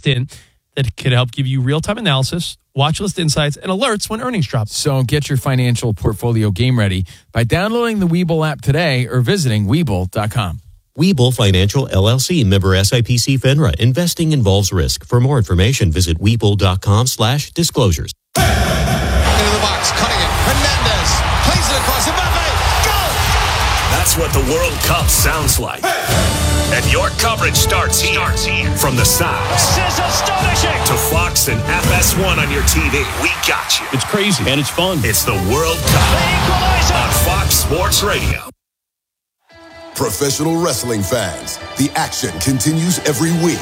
assistant that could help give you real-time analysis, watch list insights, and alerts when earnings drop. So get your financial portfolio game ready by downloading the Webull app today or visiting Webull.com. Webull Financial LLC, member SIPC FINRA. Investing involves risk. For more information, visit Webull.com/disclosures. Into the box, cutting it. Hernandez plays it across Mbappe. Goal! That's what the World Cup sounds like. And your coverage starts here. From the sounds. This is astonishing. To Fox and FS1 on your TV. We got you. It's crazy and it's fun. It's the World Cup on Fox Sports Radio. Professional wrestling fans, the action continues every week.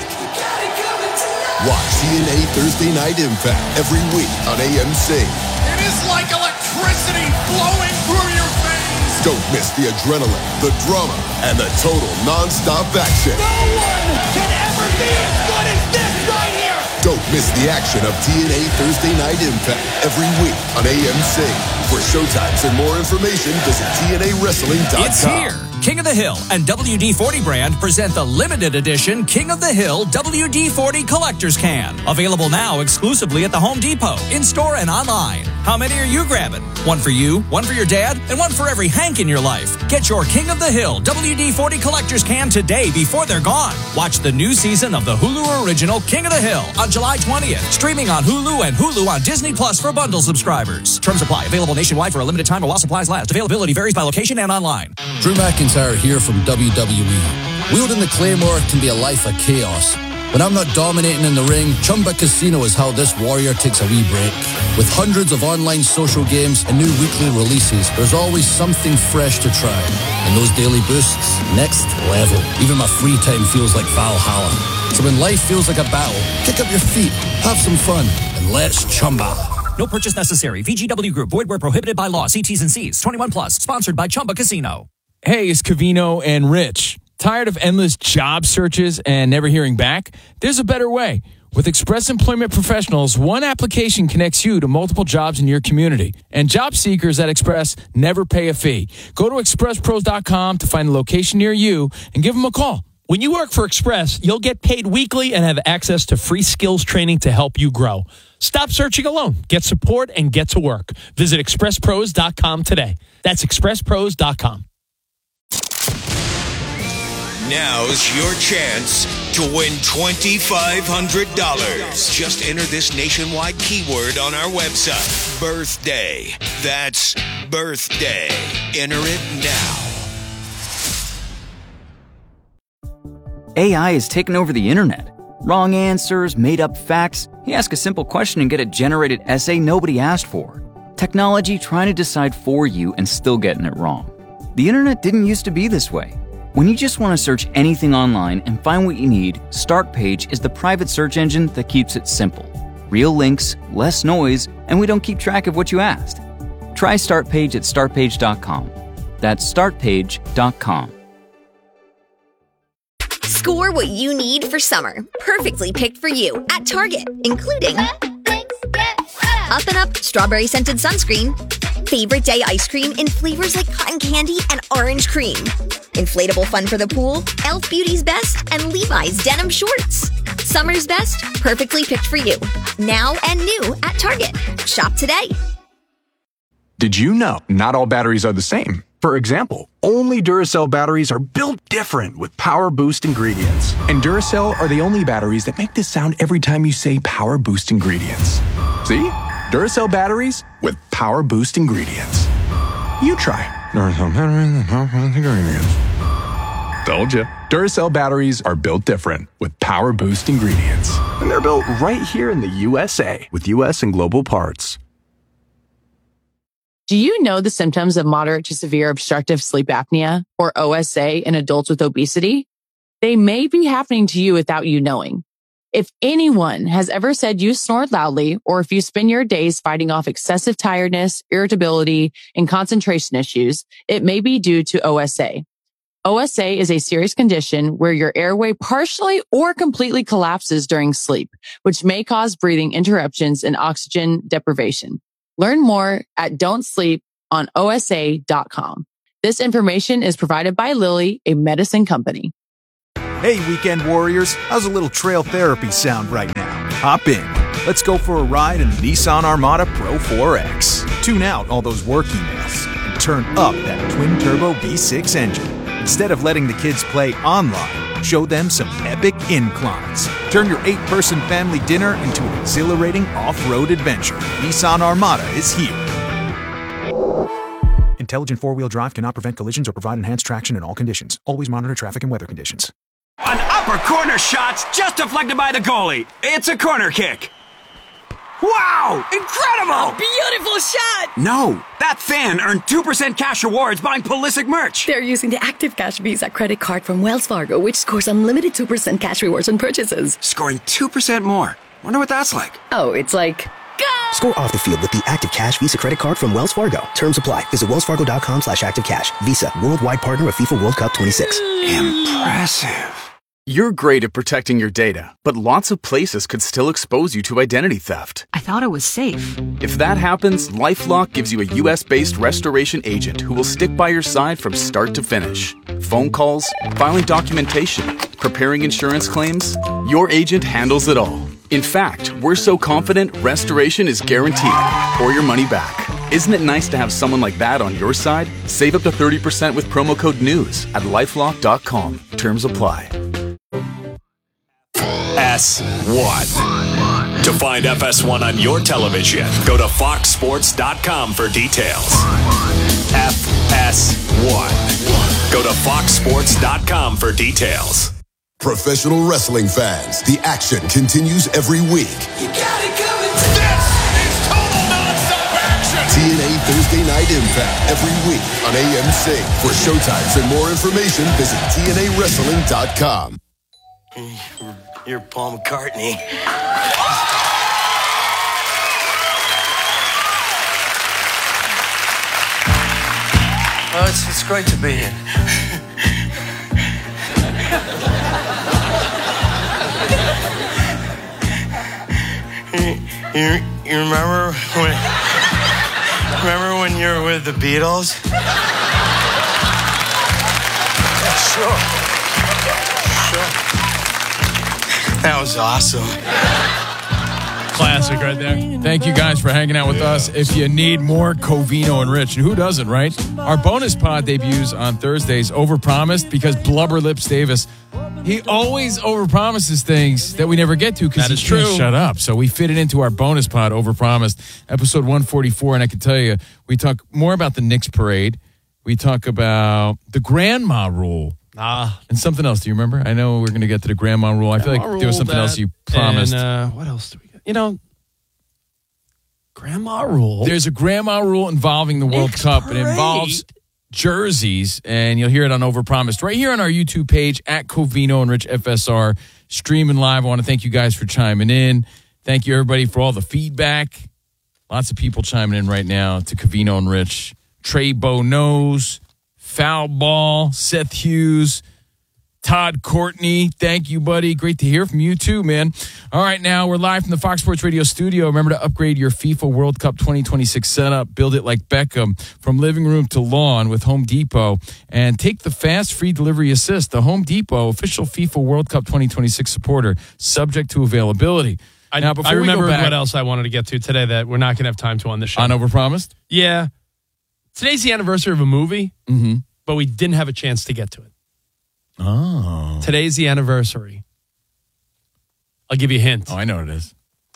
Watch TNA Thursday Night Impact every week on AMC. It is like electricity flowing through your veins. Don't miss the adrenaline, the drama, and the total non-stop action. No one can ever be as good as this right here. Don't miss the action of TNA Thursday Night Impact every week on AMC. For showtimes and more information, visit TNAWrestling.com. It's here. King of the Hill and WD-40 brand present the limited edition King of the Hill WD-40 Collector's Can. Available now exclusively at the Home Depot, in-store and online. How many are you grabbing? One for you, one for your dad, and one for every Hank in your life. Get your King of the Hill WD-40 Collector's Can today before they're gone. Watch the new season of the Hulu original King of the Hill on July 20th. Streaming on Hulu and Hulu on Disney Plus for bundle subscribers. Terms apply. Available nationwide for a limited time while supplies last. Availability varies by location and online. Drew McIntyre here from WWE. Wielding the Claymore can be a life of chaos. When I'm not dominating in the ring, Chumba Casino is how this warrior takes a wee break. With hundreds of online social games and new weekly releases, there's always something fresh to try. And those daily boosts, next level. Even my free time feels like Valhalla. So when life feels like a battle, kick up your feet, have some fun, and let's Chumba. No purchase necessary. VGW Group. Void where prohibited by law. See T's and C's. 21 plus. Sponsored by Chumba Casino. Hey, it's Covino and Rich. Tired of endless job searches and never hearing back? There's a better way. With Express Employment Professionals, one application connects you to multiple jobs in your community. And job seekers at Express never pay a fee. Go to expresspros.com to find a location near you and give them a call. When you work for Express, you'll get paid weekly and have access to free skills training to help you grow. Stop searching alone. Get support and get to work. Visit expresspros.com today. That's expresspros.com. Now's your chance to win $2,500. Just enter this nationwide keyword on our website. Birthday. That's birthday. Enter it now. AI has taken over the internet. Wrong answers, made-up facts. You ask a simple question and get a generated essay nobody asked for. Technology trying to decide for you and still getting it wrong. The internet didn't used to be this way. When you just want to search anything online and find what you need, Startpage is the private search engine that keeps it simple. Real links, less noise, and we don't keep track of what you asked. Try Startpage at startpage.com. That's startpage.com. Score what you need for summer. Perfectly picked for you at Target, including Up and Up Strawberry Scented Sunscreen, Favorite Day Ice Cream in flavors like cotton candy and orange cream, inflatable fun for the pool, Elf Beauty's Best, and Levi's Denim Shorts. Summer's best, perfectly picked for you. Now and new at Target. Shop today. Did you know not all batteries are the same? For example, only Duracell batteries are built different with Power Boost ingredients. And Duracell are the only batteries that make this sound every time you say Power Boost ingredients. See? Duracell batteries with Power Boost ingredients. You try. Duracell batteries with Power Boost ingredients. Told you. Duracell batteries are built different with Power Boost ingredients. And they're built right here in the USA with US and global parts. Do you know the symptoms of moderate to severe obstructive sleep apnea, or OSA, in adults with obesity? They may be happening to you without you knowing. If anyone has ever said you snored loudly, or if you spend your days fighting off excessive tiredness, irritability, and concentration issues, it may be due to OSA. OSA is a serious condition where your airway partially or completely collapses during sleep, which may cause breathing interruptions and oxygen deprivation. Learn more at don'tsleeponosa.com. This information is provided by Lilly, a medicine company. Hey, weekend warriors, how's a little trail therapy sound right now? Hop in. Let's go for a ride in the Nissan Armada Pro 4X. Tune out all those work emails and turn up that twin-turbo V6 engine. Instead of letting the kids play online, show them some epic inclines. Turn your 8-person family dinner into an exhilarating off-road adventure. Nissan Armada is here. Intelligent four-wheel drive cannot prevent collisions or provide enhanced traction in all conditions. Always monitor traffic and weather conditions. An upper corner shot's just deflected by the goalie. It's a corner kick. Wow! Incredible! A beautiful shot! No, that fan earned 2% cash rewards buying Pulisic merch. They're using the Active Cash Visa credit card from Wells Fargo, which scores unlimited 2% cash rewards on purchases. Scoring 2% more. Wonder what that's like. Oh, it's like... Score off the field with the Active Cash Visa credit card from Wells Fargo. Terms apply. Visit wellsfargo.com/activecash. Visa, worldwide partner of FIFA World Cup 26. Impressive. You're great at protecting your data, but lots of places could still expose you to identity theft. I thought it was safe. If that happens, LifeLock gives you a US-based restoration agent who will stick by your side from start to finish. Phone calls, filing documentation, preparing insurance claims, your agent handles it all. In fact, we're so confident restoration is guaranteed or your money back. Isn't it nice to have someone like that on your side? Save up to 30% with promo code NEWS at LifeLock.com. Terms apply. FS1. To find FS1 on your television, go to foxsports.com for details. FS1. Go to foxsports.com for details. Professional wrestling fans, the action continues every week. You got it coming. This is total nonstop action. TNA Thursday Night Impact every week on AMC. For showtimes and more information, visit TNAWrestling.com. You're Paul McCartney. Oh, it's great to be here. You remember when you were with the Beatles? Yeah, sure. That was awesome. Classic right there. Thank you guys for hanging out with us. If you need more Covino and Rich, and who doesn't, right? Our bonus pod debuts on Thursdays, Overpromised, because Blubber Lips Davis, he always overpromises things that we never get to because he can't shut up. So we fit it into our bonus pod, Overpromised, episode 144. And I can tell you, we talk more about the Knicks parade. We talk about the grandma rule. And something else. Do you remember? I know we're going to get to the grandma rule. I feel like there was something else you promised. And, what else do we get? Grandma rule. There's a grandma rule involving the World Cup. Parade. It involves jerseys, and you'll hear it on Overpromised right here on our YouTube page at Covino and Rich FSR, streaming live. I want to thank you guys for chiming in. Thank you, everybody, for all the feedback. Lots of people chiming in right now to Covino and Rich. Trey Bo knows. Foul Ball, Seth Hughes, Todd Courtney. Thank you, buddy. Great to hear from you, too, man. All right, now we're live from the Fox Sports Radio studio. Remember to upgrade your FIFA World Cup 2026 setup. Build it like Beckham from living room to lawn with Home Depot. And take the fast free delivery assist. The Home Depot, official FIFA World Cup 2026 supporter, subject to availability. Now, I remember what else I wanted to get to today that we're not going to have time to on this show. On Overpromised? Yeah. Today's the anniversary of a movie, but we didn't have a chance to get to it. Oh. Today's the anniversary. I'll give you a hint. Oh, I know what it is.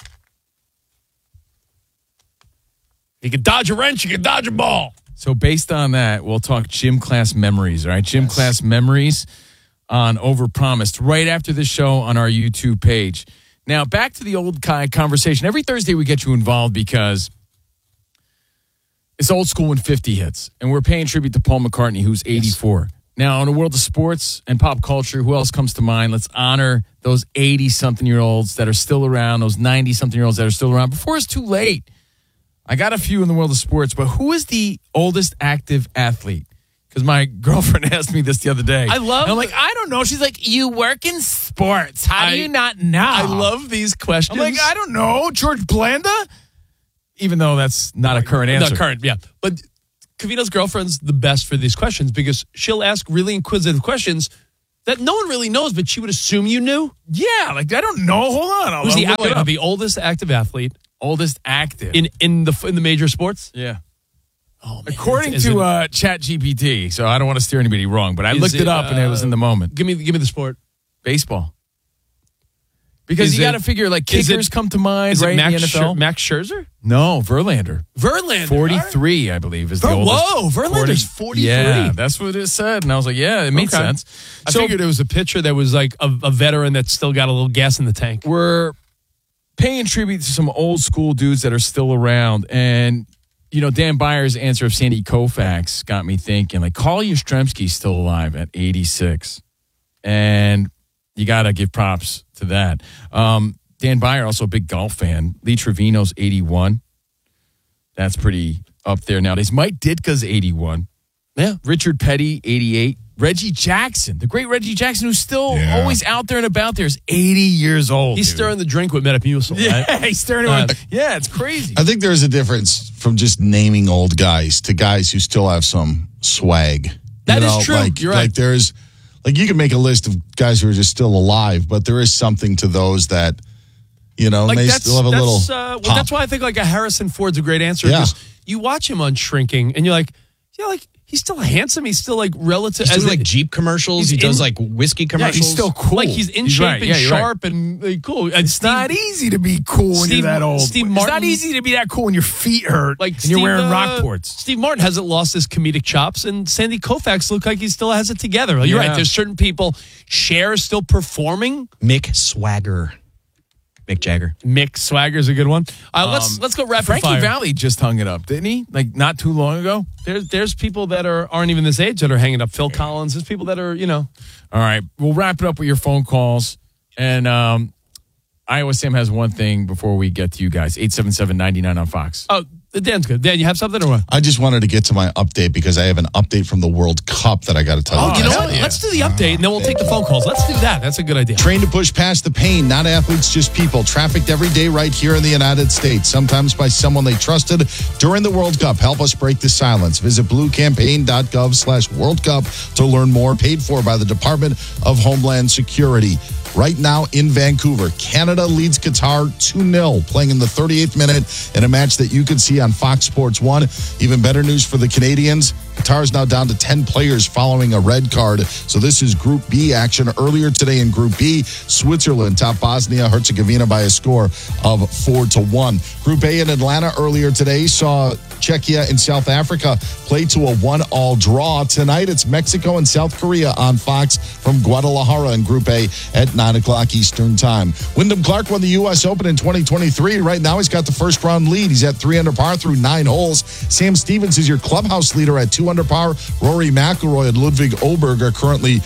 You can dodge a wrench, you can dodge a ball. So based on that, we'll talk gym class memories, all right? Gym class memories on Overpromised right after the show on our YouTube page. Now, back to the old conversation. Every Thursday we get you involved because it's old school when 50 hits, and we're paying tribute to Paul McCartney, who's 84. Yes. Now, in the world of sports and pop culture, who else comes to mind? Let's honor those 80-something-year-olds that are still around, those 90-something-year-olds that are still around before it's too late. I got a few in the world of sports, but who is the oldest active athlete? Because my girlfriend asked me this the other day. I'm like, I don't know. She's like, you work in sports. How do you not know? I love these questions. I'm like, I don't know. George Blanda? Even though that's not a current answer. Not current, yeah. But Covino's girlfriend's the best for these questions because she'll ask really inquisitive questions that no one really knows, but you would assume you knew? Yeah, like I don't know. Hold on. Who's the oldest active athlete? Oldest active in the major sports? Yeah. Oh, man. According to ChatGPT, so I don't want to steer anybody wrong, but I looked it up and it was in the moment. Give me the sport. Baseball. Because you got to figure, like, kickers come to mind, right, in the NFL. Max Scherzer? No, Verlander. 43, I believe, is the oldest. Whoa, Verlander's 43. Yeah, that's what it said. And I was like, yeah, it made sense. I figured it was a pitcher that was like a veteran that still got a little gas in the tank. We're paying tribute to some old school dudes that are still around. And, you know, Dan Byer's answer of Sandy Koufax got me thinking, like, Carl Yastrzemski's still alive at 86. And you got to give props to that. Dan Byer, also a big golf fan. Lee Trevino's 81. That's pretty up there nowadays. Mike Ditka's 81. Yeah. Richard Petty, 88. Reggie Jackson, the great Reggie Jackson, who's still always out there and about there, is 80 years old. He's stirring the drink with Metamucil, right? Yeah, he's stirring it with, yeah, it's crazy. I think there's a difference from just naming old guys to guys who still have some swag. That is true. You're right. Like there's, like you can make a list of guys who are just still alive, but there is something to those that, you know, like they still have a little pop. Well, that's why I think like a Harrison Ford's a great answer. Yeah. You watch him on Shrinking, and you're like, yeah, like he's still handsome. He's still like relative. He's doing like Jeep commercials. He does like whiskey commercials. Yeah, he's still cool. Like he's in shape and sharp and cool. And it's not easy to be cool when you're that old. It's not easy to be that cool when your feet hurt and you're wearing Rockports. Steve Martin hasn't lost his comedic chops, and Sandy Koufax look like he still has it together. Like, you're right. There's certain people. Cher is still performing. Mick Swagger. Mick Jagger. Mick Swagger's a good one. Let's go rapid Frankie fire. Valli just hung it up, didn't he? Like not too long ago. There's people that aren't even this age that are hanging up. Phil Collins. There's people that are, you know. All right, we'll wrap it up with your phone calls. And Iowa Sam has one thing before we get to you guys. 877-99 on Fox. Oh, Dan's good. Dan, you have something or what? I just wanted to get to my update because I have an update from the World Cup that I got to tell you. Oh, you know what? Let's do the update, and then we'll take the phone calls. Let's do that. That's a good idea. Trained to push past the pain, not athletes, just people. Trafficked every day right here in the United States, sometimes by someone they trusted during the World Cup. Help us break the silence. Visit bluecampaign.gov/World Cup to learn more. Paid for by the Department of Homeland Security. Right now in Vancouver, Canada leads Qatar 2-0, playing in the 38th minute in a match that you can see on Fox Sports 1. Even better news for the Canadians. Qatar is now down to 10 players following a red card. So this is Group B action. Earlier today in Group B, Switzerland topped Bosnia-Herzegovina by a score of 4-1. Group A in Atlanta earlier today saw Czechia and South Africa play to a 1-1 draw. Tonight, it's Mexico and South Korea on Fox from Guadalajara in Group A at 9 o'clock Eastern Time. Wyndham Clark won the U.S. Open in 2023. Right now, he's got the first round lead. He's at 3 under par through 9 holes. Sam Stevens is your clubhouse leader at 2 under par. Rory McIlroy and Ludwig Oberg are currently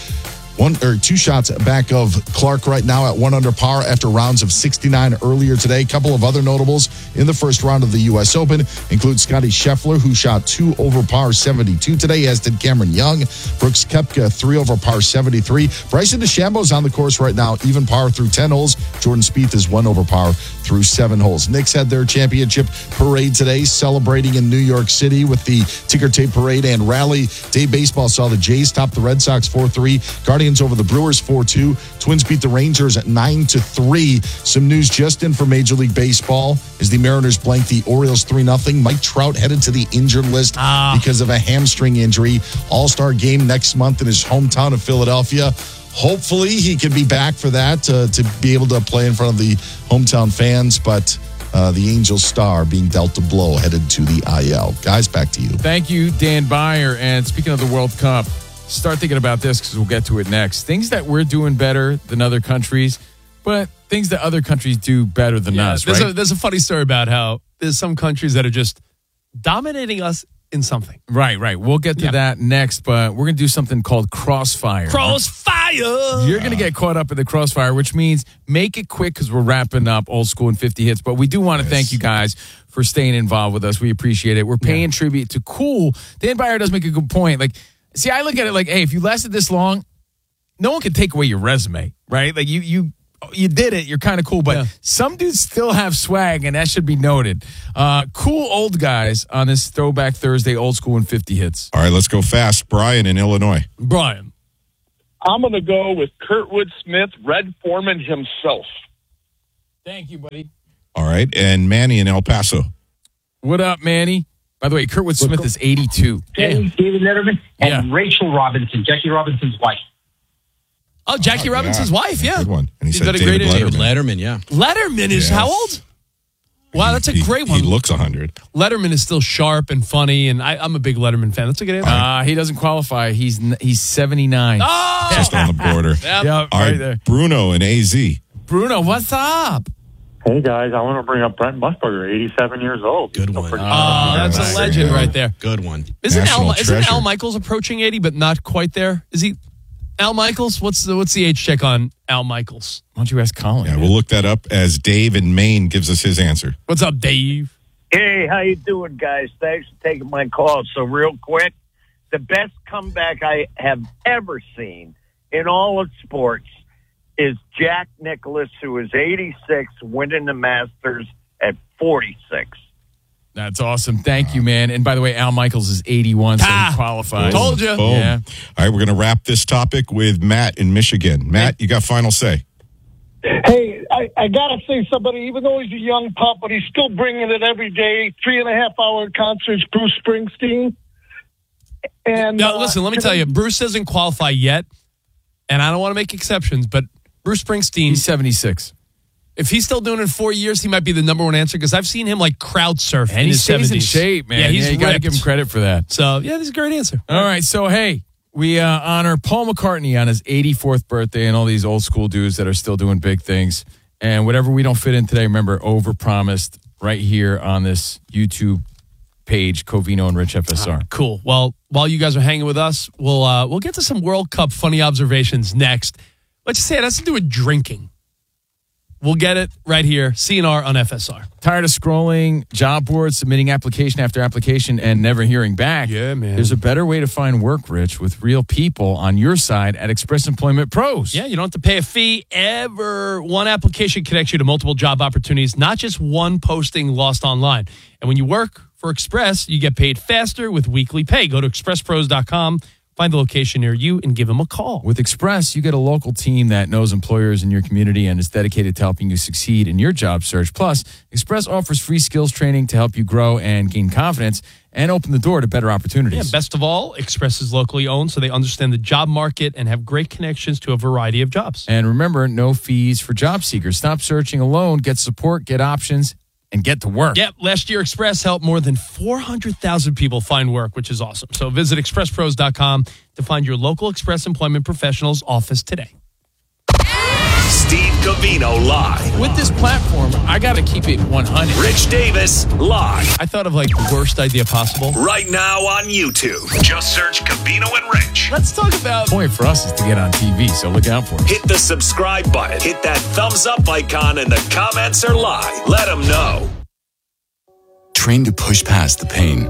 2 shots back of Clark right now at 1 under par after rounds of 69 earlier today. A couple of other notables in the first round of the U.S. Open include Scotty Scheffler, who shot 2 over par 72 today, as did Cameron Young. Brooks Koepka, 3 over par 73. Bryson DeChambeau's on the course right now, even par through 10 holes. Jordan Spieth is 1 over par through 7 holes. Knicks had their championship parade today, celebrating in New York City with the ticker tape parade and rally. Day baseball saw the Jays top the Red Sox 4-3. Guardians over the Brewers 4-2. Twins beat the Rangers at 9-3. Some news just in for Major League Baseball as the Mariners blanked the Orioles 3-0. Mike Trout headed to the injured list because of a hamstring injury. All-Star game next month in his hometown of Philadelphia. Hopefully he can be back for that to be able to play in front of the hometown fans, but the Angels star being dealt a blow headed to the IL. Guys, back to you. Thank you, Dan Byer. And speaking of the World Cup, start thinking about this because we'll get to it next. Things that we're doing better than other countries, but things that other countries do better than us, right? There's a funny story about how there's some countries that are just dominating us in something. Right. We'll get to that next, but we're going to do something called Crossfire. Crossfire! You're going to get caught up in the Crossfire, which means make it quick because we're wrapping up Old School and 50 Hits, but we do want to thank you guys for staying involved with us. We appreciate it. We're paying tribute to Cool. Dan Byer does make a good point. Like, see, I look at it like, hey, if you lasted this long, no one can take away your resume, right? Like, you did it. You're kind of cool, but some dudes still have swag, and that should be noted. Cool old guys on this Throwback Thursday, Old School and 50 Hits. All right, let's go fast. Brian in Illinois. Brian. I'm going to go with Kurtwood Smith, Red Foreman himself. Thank you, buddy. All right. And Manny in El Paso. What up, Manny? By the way, Kurtwood Smith is 82. David Letterman and Rachel Robinson, Jackie Robinson's wife. Oh, Jackie Robinson's wife, yeah. Good one. And he She's said got a great David interview. Letterman, yeah. Letterman is how old? Wow, that's a great one. He looks 100. Letterman is still sharp and funny, and I'm a big Letterman fan. That's a good answer. He doesn't qualify. He's 79. Oh! Just on the border. Yep. Yeah, All right right, there. Bruno in AZ. Bruno, what's up? Hey, guys, I want to bring up Brent Musburger, 87 years old. Good one. Oh, that's a legend right there. Good one. Isn't National treasure. Al Michaels approaching 80, but not quite there? Is he? Al Michaels? What's the age check on Al Michaels? Why don't you ask Colin? Yeah, we'll look that up as Dave in Maine gives us his answer. What's up, Dave? Hey, how you doing, guys? Thanks for taking my call. So real quick, the best comeback I have ever seen in all of sports is Jack Nicklaus, who is 86, winning the Masters at 46. That's awesome. Thank you, man. And by the way, Al Michaels is 81, so he qualifies. Told you. Boom. Yeah. All right, we're going to wrap this topic with Matt in Michigan. Matt, you got final say. Hey, I got to say somebody, even though he's a young pup, but he's still bringing it every day. 3.5-hour concerts, Bruce Springsteen. And Now, listen, let me tell you, Bruce doesn't qualify yet, and I don't want to make exceptions, but Bruce Springsteen. He's 76. If he's still doing it in 4 years, he might be the number one answer because I've seen him like crowd surf And in he his stays 70s. in shape, man. Yeah, he's you got to ripped. give him credit for that. So, yeah, this is a great answer. All right, so hey, we honor Paul McCartney on his 84th birthday and all these old school dudes that are still doing big things. And whatever we don't fit in today, remember, overpromised right here on this YouTube page, Covino and Rich FSR. Cool. Well, while you guys are hanging with us, we'll get to some World Cup funny observations next. Let's just say it has to do with drinking. We'll get it right here. CNR on FSR. Tired of scrolling job boards, submitting application after application, and never hearing back? Yeah, man. There's a better way to find work, Rich, with real people on your side at Express Employment Pros. Yeah, you don't have to pay a fee ever. One application connects you to multiple job opportunities, not just one posting lost online. And when you work for Express, you get paid faster with weekly pay. Go to expresspros.com. Find the location near you and give them a call. With Express, you get a local team that knows employers in your community and is dedicated to helping you succeed in your job search. Plus, Express offers free skills training to help you grow and gain confidence and open the door to better opportunities. Yeah, best of all, Express is locally owned, so they understand the job market and have great connections to a variety of jobs. And remember, no fees for job seekers. Stop searching alone. Get support, get options, and get to work. Yep, last year Express helped more than 400,000 people find work, which is awesome. So visit expresspros.com to find your local Express Employment Professionals office today. Steve Covino live. With this platform, I got to keep it 100. Rich Davis live. I thought of like the worst idea possible. Right now on YouTube. Just search Covino and Rich. Let's talk about... The point for us is to get on TV, so look out for it. Hit the subscribe button. Hit that thumbs up icon and the comments are live. Let them know. Trained to push past the pain.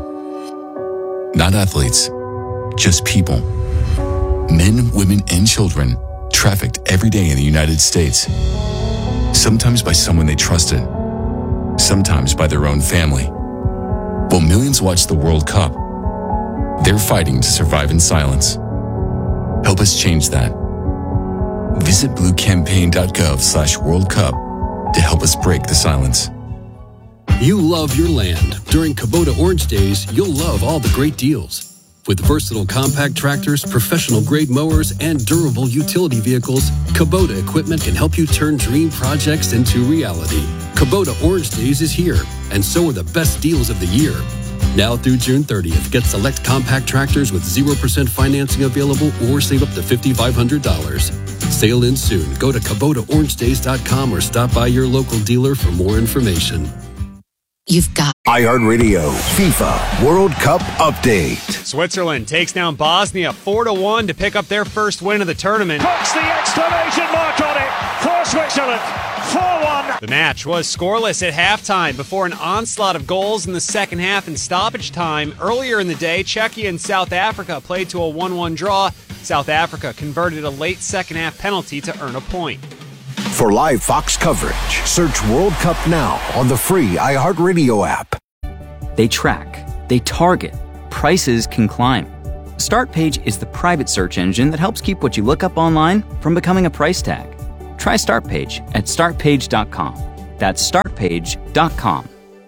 Not athletes, just people. Men, women, and children trafficked every day in the United States. Sometimes by someone they trusted, sometimes by their own family. While millions watch the World Cup, they're fighting to survive in silence. Help us change that. Visit bluecampaign.gov/World Cup to help us break the silence. You love your land. During Kubota Orange Days, you'll love all the great deals. With versatile compact tractors, professional-grade mowers, and durable utility vehicles, Kubota equipment can help you turn dream projects into reality. Kubota Orange Days is here, and so are the best deals of the year. Now through June 30th, get select compact tractors with 0% financing available or save up to $5,500. Sale ends soon. Go to KubotaOrangeDays.com or stop by your local dealer for more information. You've got iHeartRadio FIFA World Cup update. Switzerland takes down Bosnia 4-1 to pick up their first win of the tournament. Puts the exclamation mark on it for Switzerland. 4-1. The match was scoreless at halftime before an onslaught of goals in the second half and stoppage time. Earlier in the day, Czechia and South Africa played to a 1-1 draw. South Africa converted a late second half penalty to earn a point. For live Fox coverage, search World Cup now on the free iHeartRadio app. They track, they target, prices can climb. Startpage is the private search engine that helps keep what you look up online from becoming a price tag. Try Startpage at startpage.com. That's startpage.com.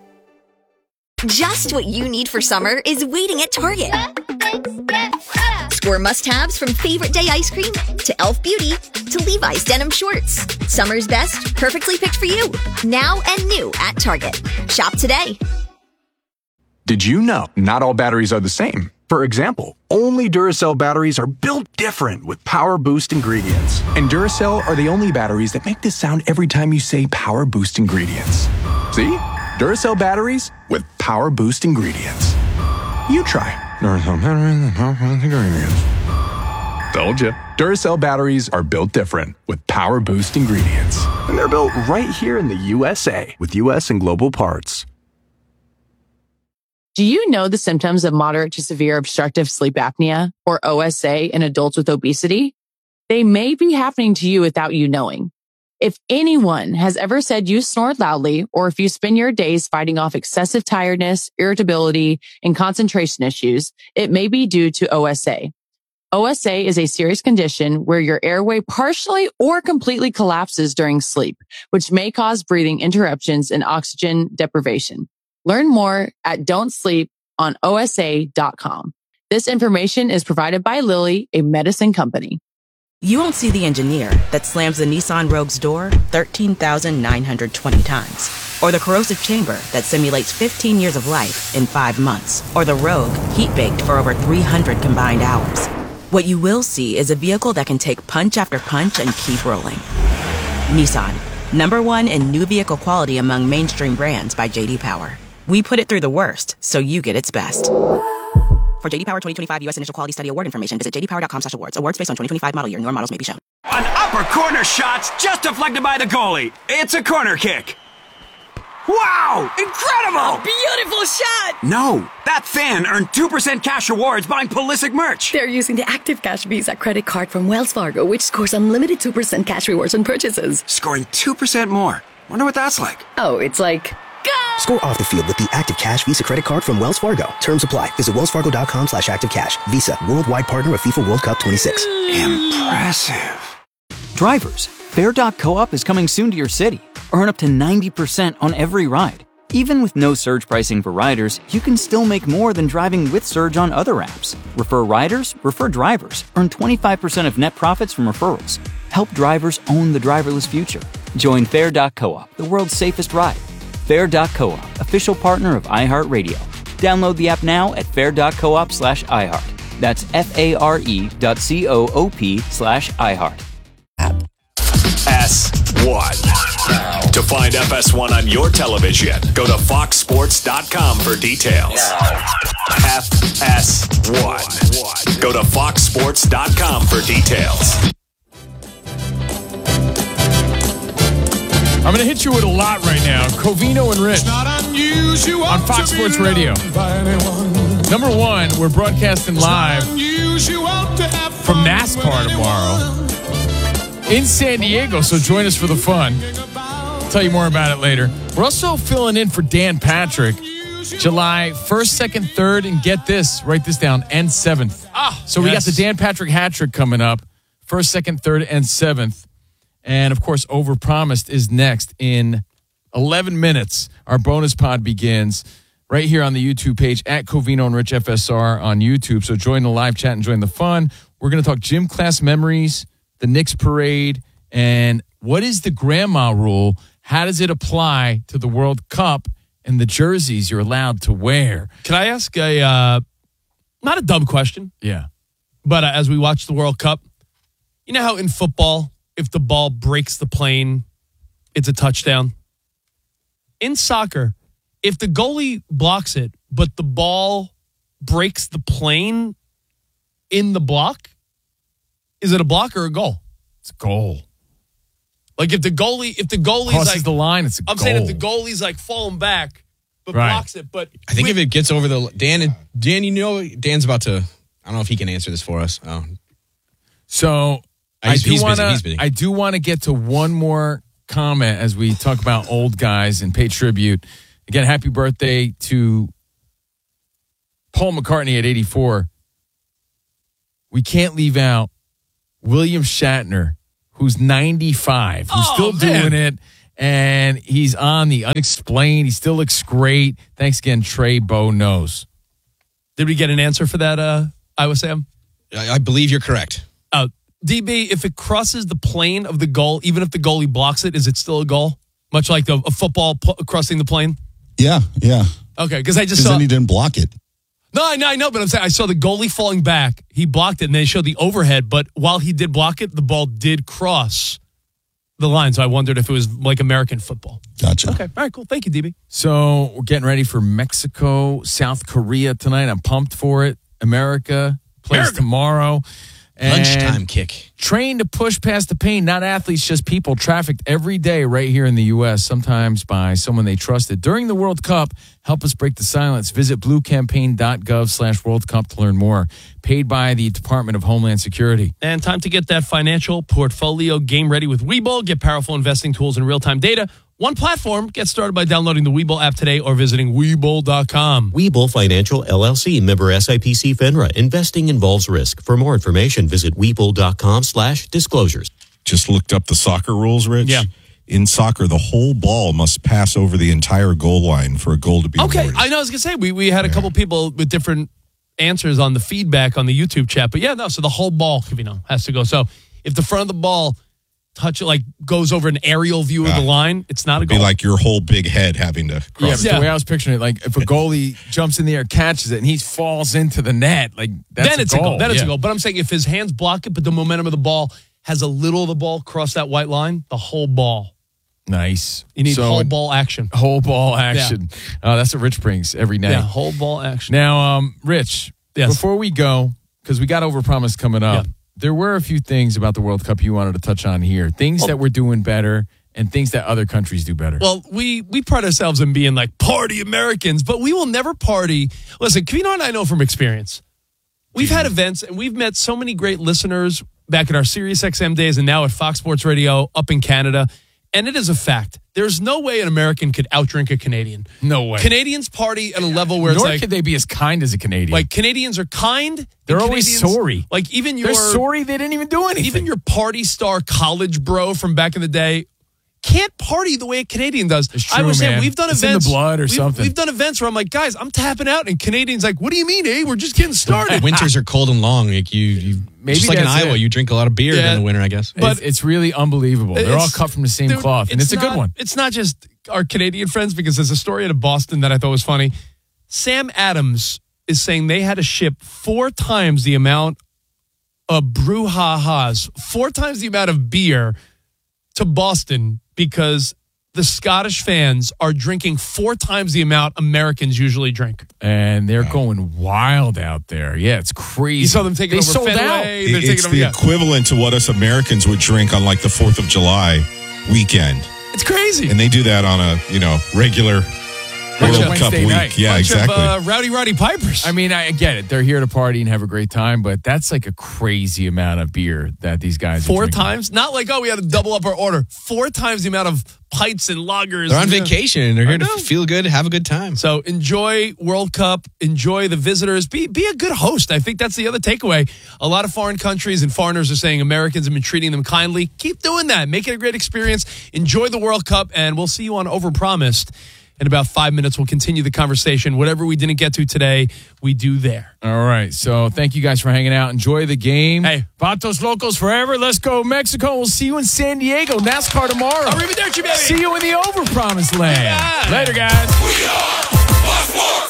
Just what you need for summer is waiting at Target. Score must-haves from favorite day ice cream to Elf Beauty to Levi's denim shorts. Summer's best, perfectly picked for you. Now and new at Target. Shop today. Did you know not all batteries are the same? For example, only Duracell batteries are built different with Power Boost ingredients. And Duracell are the only batteries that make this sound every time you say Power Boost ingredients. See? Duracell batteries with Power Boost ingredients. You try. Duracell batteries with Power Boost ingredients. Told ya. Duracell batteries are built different with Power Boost ingredients. And they're built right here in the USA with US and global parts. Do you know the symptoms of moderate to severe obstructive sleep apnea, or OSA, in adults with obesity? They may be happening to you without you knowing. If anyone has ever said you snored loudly, or if you spend your days fighting off excessive tiredness, irritability, and concentration issues, it may be due to OSA. OSA is a serious condition where your airway partially or completely collapses during sleep, which may cause breathing interruptions and oxygen deprivation. Learn more at don'tsleeponosa.com. This information is provided by Lilly, a medicine company. You won't see the engineer that slams the Nissan Rogue's door 13,920 times. Or the corrosive chamber that simulates 15 years of life in 5 months. Or the Rogue heat-baked for over 300 combined hours. What you will see is a vehicle that can take punch after punch and keep rolling. Nissan, #1 in new vehicle quality among mainstream brands by J.D. Power. We put it through the worst, so you get its best. For J.D. Power 2025 U.S. Initial Quality Study Award information, visit jdpower.com/awards. Awards based on 2025 model year. Newer models may be shown. An upper corner shot's just deflected by the goalie. It's a corner kick. Wow! Incredible! Beautiful shot! No, that fan earned 2% cash rewards buying Pulisic merch. They're using the Active Cash Visa credit card from Wells Fargo, which scores unlimited 2% cash rewards on purchases. Scoring 2% more. Wonder what that's like. Oh, it's like... Score off the field with the Active Cash Visa credit card from Wells Fargo. Terms apply. Visit wellsfargo.com/activecash. Visa, worldwide partner of FIFA World Cup 26. Impressive. Drivers, Fair.coop is coming soon to your city. Earn up to 90% on every ride. Even with no surge pricing for riders, you can still make more than driving with surge on other apps. Refer riders, refer drivers. Earn 25% of net profits from referrals. Help drivers own the driverless future. Join Fair.coop, the world's safest ride. Fair.coop, official partner of iHeartRadio. Download the app now at fair.coop/iHeart. That's FARE.coop/iHeart. FS1. To find FS1 on your television, go to foxsports.com for details. FS1. Go to foxsports.com for details. I'm going to hit you with a lot right now. Covino and Rich on Fox Sports Radio. Number one, we're broadcasting live from NASCAR tomorrow in San Diego, so join us for the fun. I'll tell you more about it later. We're also filling in for Dan Patrick July 1st, 2nd, 3rd, and get this, write this down, and 7th. So we got the Dan Patrick hat trick coming up, 1st, 2nd, 3rd, and 7th. And, of course, Overpromised is next in 11 minutes. Our bonus pod begins right here on the YouTube page at Covino and Rich FSR on YouTube. So join the live chat and join the fun. We're going to talk gym class memories, the Knicks parade, and what is the grandma rule? How does it apply to the World Cup and the jerseys you're allowed to wear? Can I ask a, not a dumb question? Yeah. But as we watch the World Cup, you know how in football, if the ball breaks the plane, it's a touchdown? In soccer, if the goalie blocks it, but the ball breaks the plane in the block, is it a block or a goal? It's a goal. Like if the goalie's crosses like the line, it's a I'm goal. saying if the goalie's like falling back, but blocks it, but I think if it gets over the Dan, you know, Dan's about to. I don't know if he can answer this for us. So I do want to get to one more comment as we talk about old guys and pay tribute. Again, happy birthday to Paul McCartney at 84. we can't leave out William Shatner, who's 95, who's still doing it, and he's on the Unexplained. He still looks great. Thanks again, Trey Bo Knows. Did we get an answer for that, Iowa Sam? I believe you're correct. DB, if it crosses the plane of the goal, even if the goalie blocks it, is it still a goal? Much like a football crossing the plane? Yeah. Okay, because I just saw... then he didn't block it. No, I know, but I'm saying I saw the goalie falling back. He blocked it, and they showed the overhead. But while he did block it, the ball did cross the line. So I wondered if it was like American football. Gotcha. Okay, all right, cool. Thank you, DB. So we're getting ready for Mexico, South Korea tonight. I'm pumped for it. America plays tomorrow. Lunchtime kick. Trained to push past the pain, not athletes, just people trafficked every day right here in the U.S., sometimes by someone they trusted. During the World Cup, help us break the silence. Visit bluecampaign.gov/World Cup to learn more. Paid by the Department of Homeland Security. And time to get that financial portfolio game ready with Webull. Get powerful investing tools and real-time data. One platform. Get started by downloading the Webull app today or visiting Webull.com. Webull Financial, LLC, member SIPC FINRA. Investing involves risk. For more information, visit Webull.com/disclosures. Just looked up the soccer rules, Rich. Yeah. In soccer, the whole ball must pass over the entire goal line for a goal to be awarded. I know. I was going to say, we had a couple people with different answers on the feedback on the YouTube chat. But so the whole ball, has to go. So if the front of the ball goes over an aerial view of the line, it's not a goal. It'd be like your whole big head having to cross. The way I was picturing it, like if a goalie jumps in the air, catches it, and he falls into the net, that's a goal. Then it's a goal. But I'm saying if his hands block it, but the momentum of the ball has a little of the ball cross that white line, the whole ball. Nice. You need whole ball action. Whole ball action. Yeah. That's what Rich brings every night. Yeah, whole ball action. Now, Rich, before we go, because we got Overpromise coming up, there were a few things about the World Cup you wanted to touch on here. Things that we're doing better and things that other countries do better. Well, we pride ourselves in being like party Americans, but we will never party. Listen, Kavino and I know from experience. We've had events and we've met so many great listeners back in our SiriusXM days and now at Fox Sports Radio up in Canada. And it is a fact. There's no way an American could outdrink a Canadian. No way. Canadians party at a level where Nor could they be as kind as a Canadian. Like, Canadians are kind. They're always sorry. Like, even they're sorry they didn't even do anything. Even your party star college bro from back in the day can't party the way a Canadian does. It's true, I was saying, man. we've done it's events. in the blood or something. We've done events where I'm like, guys, I'm tapping out. And Canadians like, what do you mean, We're just getting started. Winters are cold and long. Like you Maybe just like in Iowa, you drink a lot of beer in the winter, I guess. But it's really unbelievable. They're all cut from the same cloth, and it's a good one. It's not just our Canadian friends, because there's a story out of Boston that I thought was funny. Sam Adams is saying they had to ship 4 times the amount of brouhahas, 4 times the amount of beer to Boston because the Scottish fans are drinking 4 times the amount Americans usually drink. And they're going wild out there. Yeah, it's crazy. You saw them taking over sold Fenway. out. It's the equivalent to what us Americans would drink on like the 4th of July weekend. It's crazy. And they do that on a, regular World Cup week. Night. Yeah, exactly. Of, Rowdy Pipers. I mean, I get it. They're here to party and have a great time, but that's like a crazy amount of beer that these guys 4 are drinking. times? Not like, we had to double up our order. 4 times the amount of pints and lagers. They're on vacation. They're here to feel good, have a good time. So enjoy World Cup. Enjoy the visitors. Be a good host. I think that's the other takeaway. A lot of foreign countries and foreigners are saying Americans have been treating them kindly. Keep doing that. Make it a great experience. Enjoy the World Cup, and we'll see you on Overpromised. In about 5 minutes, we'll continue the conversation. Whatever we didn't get to today, we do there. All right. So thank you guys for hanging out. Enjoy the game. Hey, Vatos Locos forever. Let's go, Mexico. We'll see you in San Diego. NASCAR tomorrow. Arrivederci, baby. See you in the Overpromised land. Yeah. Later, guys. We are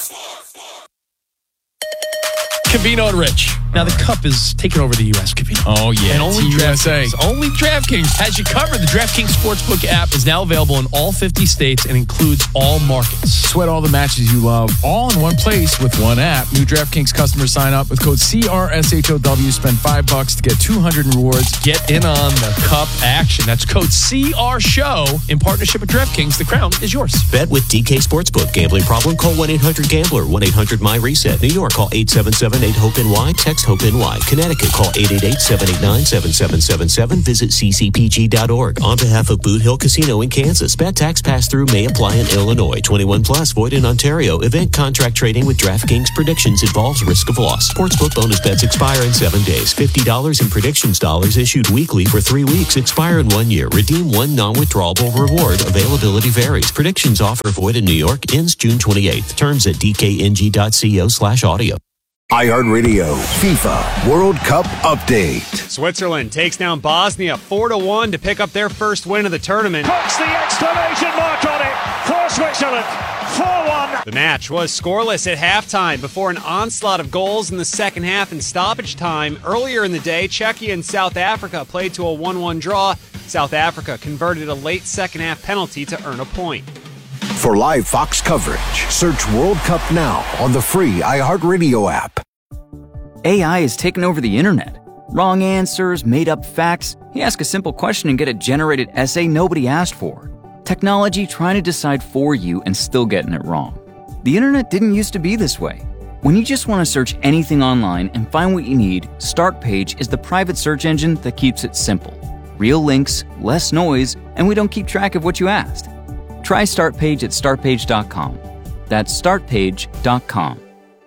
Cavino and Rich. Now, the Cup is taking over the U.S., Cavino. Oh, yeah. And only USA. DraftKings has you covered. The DraftKings Sportsbook app is now available in all 50 states and includes all markets. Sweat all the matches you love, all in one place with one app. New DraftKings customers sign up with code CRSHOW. Spend $5 to get 200 in rewards. Get in on the Cup action. That's code CRSHOW in partnership with DraftKings. The crown is yours. Bet with DK Sportsbook. Gambling problem? Call 1-800-GAMBLER. 1-800-MY-RESET. New York, call 877-8-HOPE-NY. Text East Hope NY. Connecticut, call 888-789-7777. Visit ccpg.org. On behalf of Boot Hill Casino in Kansas, bet tax pass-through may apply in Illinois. 21 plus, void in Ontario. Event contract trading with DraftKings predictions involves risk of loss. Sportsbook bonus bets expire in 7 days. $50 in predictions dollars issued weekly for 3 weeks. Expire in 1 year. Redeem one non-withdrawable reward. Availability varies. Predictions offer void in New York. Ends June 28th. Terms at dkng.co/audio. iHeartRadio FIFA World Cup Update. Switzerland takes down Bosnia 4-1 to pick up their first win of the tournament. Puts the exclamation mark on it for Switzerland. 4-1. The match was scoreless at halftime before an onslaught of goals in the second half and stoppage time. Earlier in the day, Czechia and South Africa played to a 1-1 draw. South Africa converted a late second half penalty to earn a point. For live Fox coverage, search World Cup now on the free iHeartRadio app. AI has taken over the internet. Wrong answers, made-up facts. You ask a simple question and get a generated essay nobody asked for. Technology trying to decide for you and still getting it wrong. The internet didn't used to be this way. When you just want to search anything online and find what you need, Startpage is the private search engine that keeps it simple. Real links, less noise, and we don't keep track of what you asked. Try Startpage at startpage.com. That's startpage.com.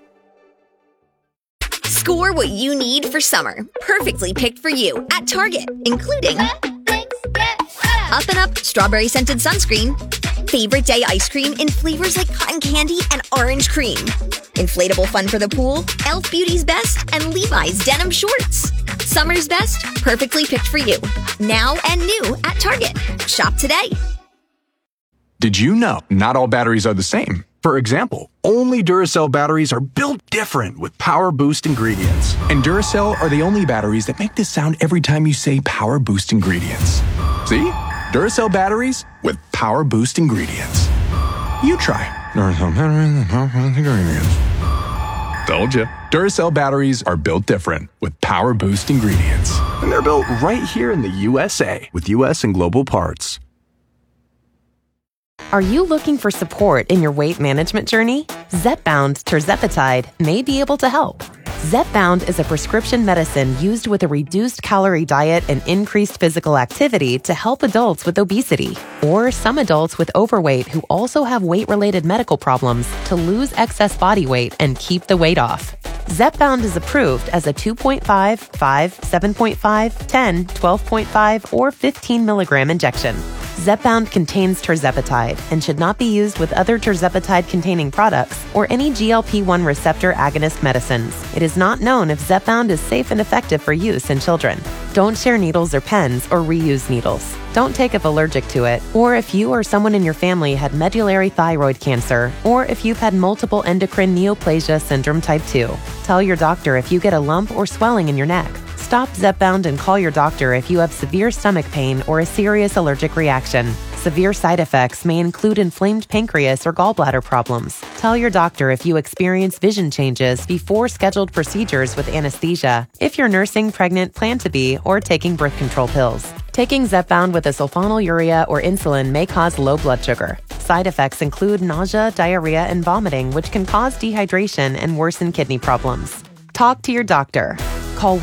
Score what you need for summer, perfectly picked for you at Target, including Up and Up strawberry scented sunscreen, favorite day ice cream in flavors like cotton candy and orange cream, inflatable fun for the pool, Elf Beauty's Best, and Levi's denim shorts. Summer's best, perfectly picked for you. Now and new at Target. Shop today. Did you know not all batteries are the same? For example, only Duracell batteries are built different with Power Boost ingredients. And Duracell are the only batteries that make this sound every time you say Power Boost ingredients. See? Duracell batteries with Power Boost ingredients. You try. Duracell batteries with Power Boost ingredients. Told ya. Duracell batteries are built different with Power Boost ingredients. And they're built right here in the USA with US and global parts. Are you looking for support in your weight management journey? Zepbound tirzepatide may be able to help. Zepbound is a prescription medicine used with a reduced calorie diet and increased physical activity to help adults with obesity or some adults with overweight who also have weight-related medical problems to lose excess body weight and keep the weight off. Zepbound is approved as a 2.5, 5, 7.5, 10, 12.5, or 15 milligram injection. Zepbound contains tirzepatide and should not be used with other tirzepatide-containing products or any GLP-1 receptor agonist medicines. It is not known if Zepbound is safe and effective for use in children. Don't share needles or pens or reuse needles. Don't take if allergic to it, or if you or someone in your family had medullary thyroid cancer, or if you've had multiple endocrine neoplasia syndrome type 2. Tell your doctor if you get a lump or swelling in your neck. Stop Zepbound and call your doctor if you have severe stomach pain or a serious allergic reaction. Severe side effects may include inflamed pancreas or gallbladder problems. Tell your doctor if you experience vision changes before scheduled procedures with anesthesia, if you're nursing, pregnant, plan to be, or taking birth control pills. Taking Zepbound with a sulfonylurea or insulin may cause low blood sugar. Side effects include nausea, diarrhea, and vomiting, which can cause dehydration and worsen kidney problems. Talk to your doctor. Call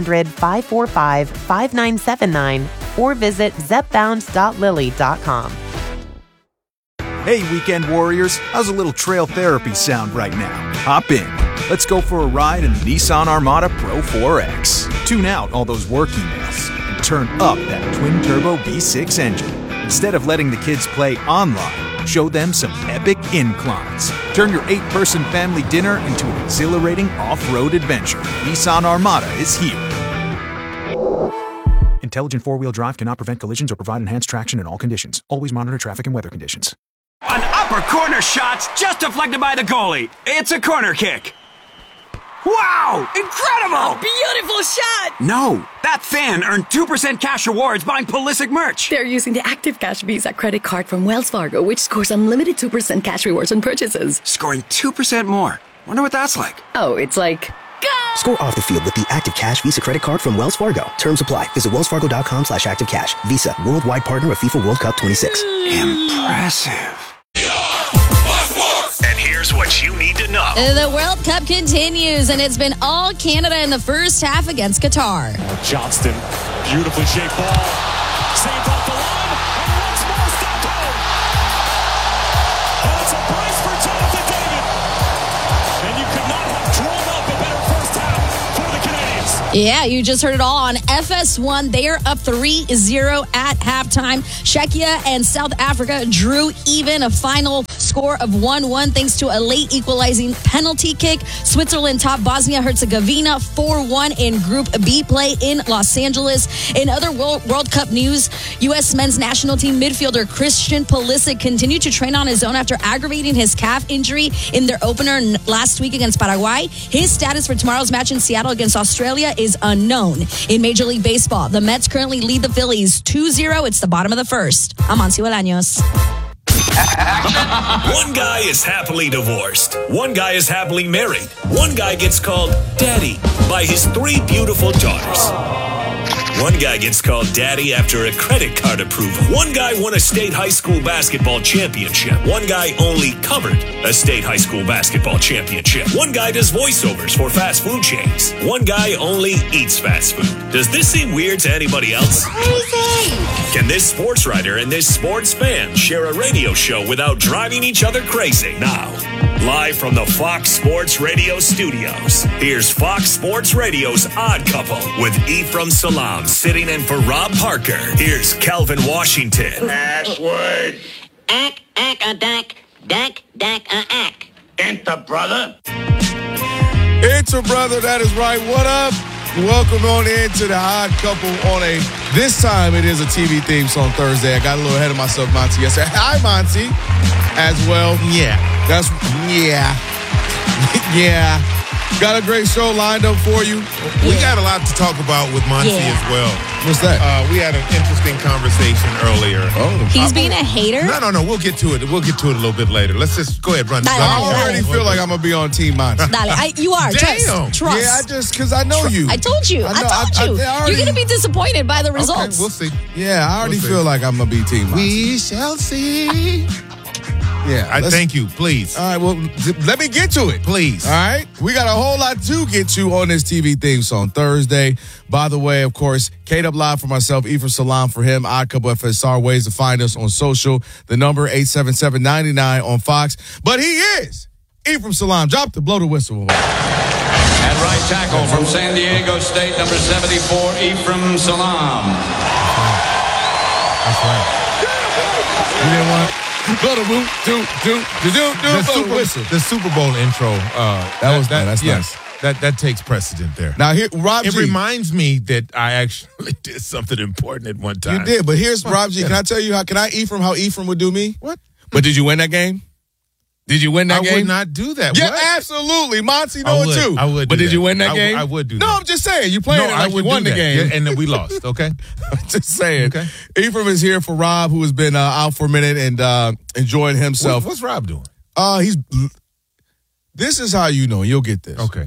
1-800-545-5979 or visit zepbound.lily.com. Hey, weekend warriors, how's a little trail therapy sound right now? Hop in. Let's go for a ride in the Nissan Armada Pro 4X. Tune out all those work emails and turn up that twin-turbo V6 engine. Instead of letting the kids play online, show them some epic inclines. Turn your 8-person family dinner into an exhilarating off-road adventure. Nissan Armada is here. Intelligent four-wheel drive cannot prevent collisions or provide enhanced traction in all conditions. Always monitor traffic and weather conditions. An upper corner shot just deflected by the goalie. It's a corner kick. Wow! Incredible! A beautiful shot! No, that fan earned 2% cash rewards buying Pulisic merch. They're using the Active Cash Visa credit card from Wells Fargo, which scores unlimited 2% cash rewards on purchases. Scoring 2% more. Wonder what that's like. Oh, it's like... Score off the field with the Active Cash Visa credit card from Wells Fargo. Terms apply. Visit wellsfargo.com/activecash. Visa, worldwide partner of FIFA World Cup 26. Impressive. And here's what you need to know. The World Cup continues, and it's been all Canada in the first half against Qatar. Johnston, beautifully shaped ball. Saved off the line, and once more stopped home. And it's a brace for Jonathan David. And you could not have drawn up a better first half for the Canadians. Yeah, you just heard it all on FS1. They are up 3-0 at halftime. Czechia and South Africa drew even, a final score of 1-1 thanks to a late equalizing penalty kick. Switzerland topped Bosnia-Herzegovina 4-1 in Group B play in Los Angeles. In other World Cup news, U.S. men's national team midfielder Christian Pulisic continued to train on his own after aggravating his calf injury in their opener last week against Paraguay. His status for tomorrow's match in Seattle against Australia is unknown. In Major League Baseball, the Mets currently lead the Phillies 2-0. It's the bottom of the first. I'm Ansi Bolaños. One guy is happily divorced. One guy is happily married. One guy gets called Daddy by his 3 beautiful daughters. One guy gets called Daddy after a credit card approval. One guy won a state high school basketball championship. One guy only covered a state high school basketball championship. One guy does voiceovers for fast food chains. One guy only eats fast food. Does this seem weird to anybody else? Crazy! Can this sports writer and this sports fan share a radio show without driving each other crazy? Now, live from the Fox Sports Radio studios, here's Fox Sports Radio's Odd Couple with Ephraim Salaam sitting in for Rob Parker. Here's Calvin Washington. Password. Ack, a dack, a ack. Enter, brother. Enter, brother. That is right. What up? Welcome on into the Odd Couple on this time it is a TV theme song Thursday. I got a little ahead of myself, Monty. Yesterday. Hi, Monty. As well. Yeah. Yeah. Got a great show lined up for you. We got a lot to talk about with Monty as well. What's that? We had an interesting conversation earlier. Oh. He's being a hater? No. We'll get to it. We'll get to it a little bit later. Let's just go ahead, run. I already feel like I'm going to be on Team Monty. You are. Damn. Trust. Yeah, because I know you. I told you. You're going to be disappointed by the results. Okay, we'll see. Yeah, I already feel like I'm going to be Team Monty. We shall see. Yeah. I thank you, please. All right, well, let me get to it. Please. All right? We got a whole lot to get to on this TV theme song Thursday. By the way, of course, K-Dub Live for myself, Ephraim Salaam for him, Odd Couple FSR, ways to find us on social. The number 877-99 on Fox. But he is Ephraim Salaam. Drop the blow the whistle. At right tackle from San Diego State, number 74, Ephraim Salaam. That's right. You didn't want to... The Super Bowl intro. That's nice. That takes precedent there. Now here, Rob It G. reminds me that I actually did something important at one time. You did, but here's Rob G. Can I tell you how Ephraim would do me? What? But did you win that game? Did you win that game? I would not do that. Yeah, what? Absolutely. Monty know it too. I would. But did you win that game? I would do that. No, I'm just saying. You played it like you won the game. Yeah, and then we lost, okay? I'm just saying. Okay. Ephraim is here for Rob, who has been out for a minute and enjoying himself. What's Rob doing? This is how you know. You'll get this. Okay.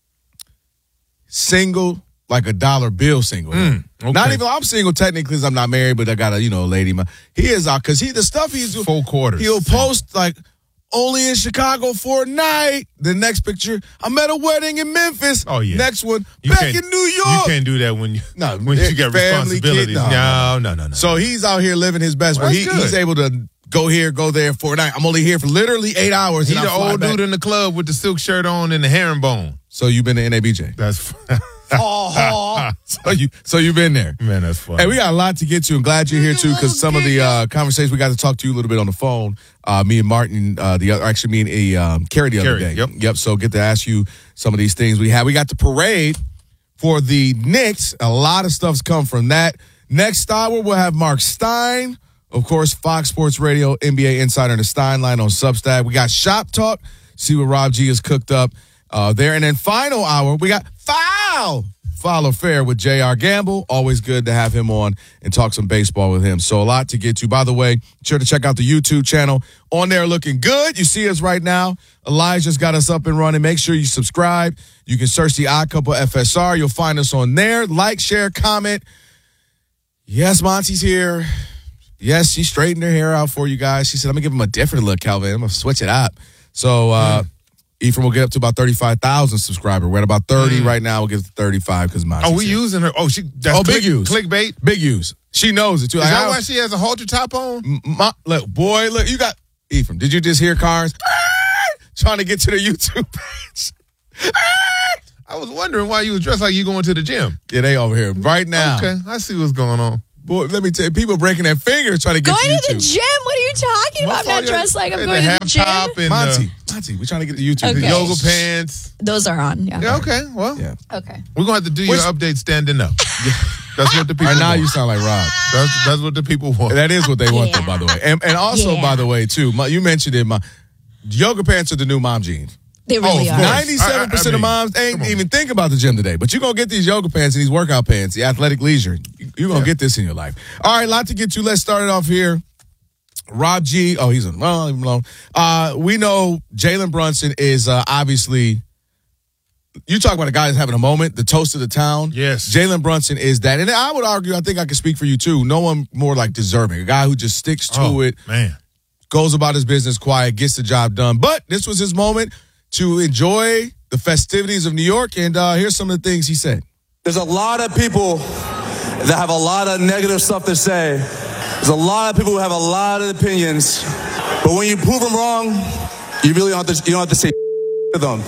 Single, like a dollar bill single. Okay. Not even, I'm single technically because I'm not married, but I got a, lady. He is out because the stuff he's doing. Full quarters. He'll post like, only in Chicago for a night. The next picture, I'm at a wedding in Memphis. Oh, yeah. Next one, back in New York. You can't do that when you got responsibilities. No. So he's out here living his best. Where he's able to go here, go there for a night. I'm only here for literally 8 hours. He's the old dude in the club with the silk shirt on and the herringbone. So you've been to NABJ? That's So you've been there. Man, that's fun. Hey, we got a lot to get to. I'm glad you're here too, because some of the conversations we got to talk to you a little bit on the phone. Me and Martin, me and Carrie the other day. Yep. So get to ask you some of these things we got the parade for the Knicks. A lot of stuff's come from that. Next hour we'll have Mark Stein, of course, Fox Sports Radio, NBA Insider, and the Stein Line on Substack. We got Shop Talk. See what Rob G has cooked up there, and then final hour we got Foul Affair with J.R. Gamble. Always good to have him on and talk some baseball with him. So a lot to get to. By the way, sure to check out the YouTube channel. On there looking good. You see us right now. Elijah's got us up and running. Make sure you subscribe. You can search the Odd Couple FSR. You'll find us on there. Like, share, comment. Yes, Monty's here. Yes, she straightened her hair out for you guys. She said, I'm going to give him a different look, Calvin. I'm going to switch it up. So Ephraim will get up to about 35,000 subscribers. We're at about 30 right now. We'll get to 35 because Monty. Oh, we using her? Oh, big use. Clickbait? Big use. She knows it, too. Is that why she has a halter top on? Look, you got Ephraim. Did you just hear cars trying to get to the YouTube page? I was wondering why you was dressed like you going to the gym. Yeah, they over here right now. Okay, I see what's going on. Boy, let me tell you, people breaking their fingers trying to get going to YouTube. Going to the gym? What are you talking about? I'm not dressed like I'm going to the gym. Monty, we're trying to get to YouTube. Okay. The yoga pants. Those are on, yeah. Okay, well. Yeah. Okay. We're going to have to do your update standing up. That's what the people want. Now want. you sound like Rob. That's what the people want. That is what they want, though, by the way. And also, by the way, too, you mentioned it, yoga pants are the new mom jeans. They really are. 97% of moms ain't even think about the gym today. But you're going to get these yoga pants and these workout pants, the athletic leisure. You're going to get this in your life. All right, a lot to get to. Let's start it off here. Rob G. Oh, he's on. Well, leave him alone. We know Jalen Brunson is obviously, you talk about a guy that's having a moment, the toast of the town. Yes. Jalen Brunson is that. And I would argue, I think I can speak for you too, no one more like deserving. A guy who just sticks to it. Man. Goes about his business quiet, gets the job done. But this was his moment to enjoy the festivities of New York, and here's some of the things he said. There's a lot of people that have a lot of negative stuff to say. There's a lot of people who have a lot of opinions, but when you prove them wrong, you really don't have to say to them.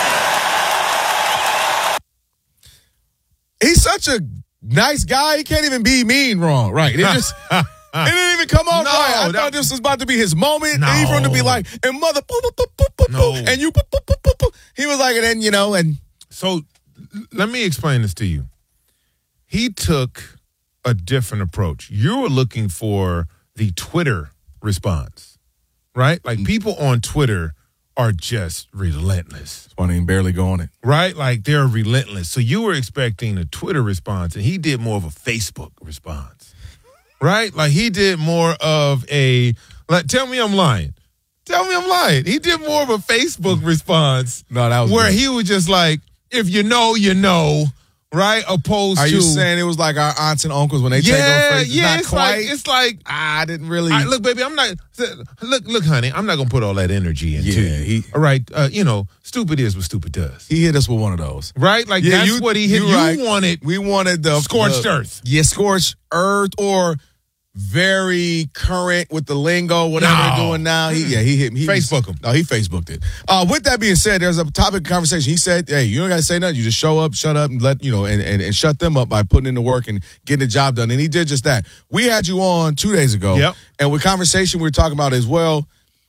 He's such a nice guy, he can't even be mean wrong, right? It just... It didn't even come off right. I thought this was about to be his moment. Even to be like, and mother, and you, he was like, and then, and. So let me explain this to you. He took a different approach. You were looking for the Twitter response, right? Like people on Twitter are just relentless. It's funny, barely go on it. Right? Like they're relentless. So you were expecting a Twitter response, and he did more of a Facebook response. Right? Like he did more of tell me I'm lying. Tell me I'm lying. He did more of a Facebook response. No, that was where good. He was just like, if you know, you know, right? Opposed to. Are you saying it was like our aunts and uncles when they take over? Yeah, it's like I didn't really. Look, baby, I'm not. Look, honey, I'm not gonna put all that energy into you. All right, stupid is what stupid does. He hit us with one of those, right? Like that's what he hit. We wanted the scorched earth. Yeah, scorched earth or very current with the lingo, whatever they're doing now. He hit me. Facebook him. No, he Facebooked it. With that being said, there's a topic of conversation. He said, hey, you don't got to say nothing. You just show up, shut up, and let, and shut them up by putting in the work and getting the job done. And he did just that. We had you on 2 days ago. Yep. And with conversation we were talking about as well,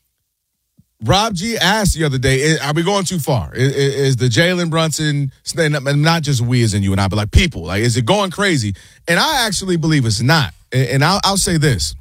Rob G asked the other day, are we going too far? Is the Jalen Brunson, not just we as in you and I, but like people, like is it going crazy? And I actually believe it's not. And I'll say this.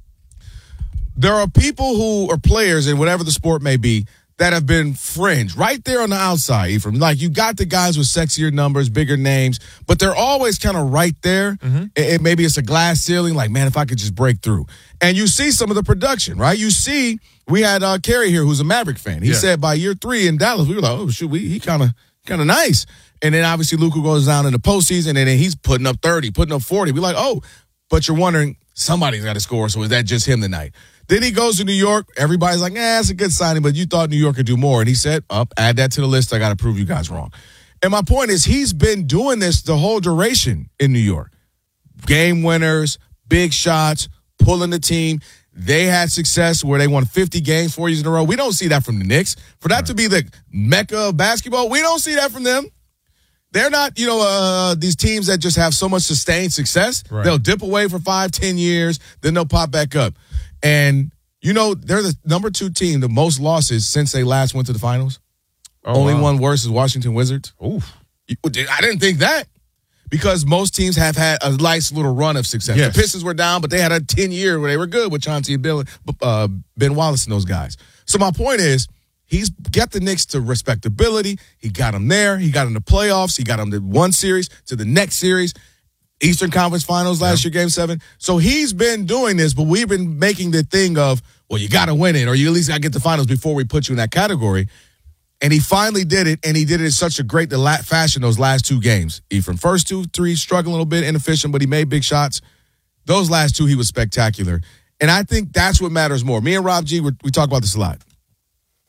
There are people who are players in whatever the sport may be that have been fringe right there on the outside, Ephraim. Like you got the guys with sexier numbers, bigger names, but they're always kind of right there. Mm-hmm. And maybe it's a glass ceiling. Like, man, if I could just break through. And you see some of the production, right? You see, we had Kerry here who's a Maverick fan. He said by year 3 in Dallas, we were like, oh, shoot, he kind of nice. And then obviously Luka goes down in the postseason and then he's putting up 30, putting up 40. We're like, oh, but you're wondering, somebody's got to score, so is that just him tonight? Then he goes to New York. Everybody's like, it's a good signing, but you thought New York could do more. And he said, add that to the list. I got to prove you guys wrong. And my point is, he's been doing this the whole duration in New York. Game winners, big shots, pulling the team. They had success where they won 50 games 4 years in a row. We don't see that from the Knicks. For that to be the mecca of basketball, we don't see that from them. They're not, these teams that just have so much sustained success. Right. They'll dip away for 5-10 years, then they'll pop back up. And, they're the number 2 team, the most losses since they last went to the finals. Only one worse is Washington Wizards. Oof. I didn't think that because most teams have had a nice little run of success. Yes. The Pistons were down, but they had a 10-year where they were good with Chauncey and Ben Wallace and those guys. So my point is, he's got the Knicks to respectability. He got them there. He got them to playoffs. He got them to one series, to the next series. Eastern Conference Finals last year, Game 7. So he's been doing this, but we've been making the thing of, well, you got to win it, or you at least got to get the finals before we put you in that category. And he finally did it, and he did it in such a great fashion those last 2 games. Ephraim, first 2, 3, struggling a little bit, inefficient, but he made big shots. Those last 2, he was spectacular. And I think that's what matters more. Me and Rob G, we talk about this a lot.